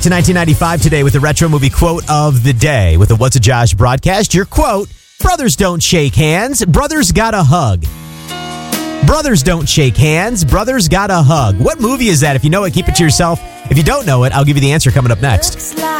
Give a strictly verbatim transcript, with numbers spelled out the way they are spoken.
To nineteen ninety-five today with the retro movie quote of the day. With the What's a Josh broadcast, your quote, brothers don't shake hands, brothers gotta hug. Brothers don't shake hands, brothers gotta hug. What movie is that? If you know it, keep it to yourself. If you don't know it, I'll give you the answer coming up next.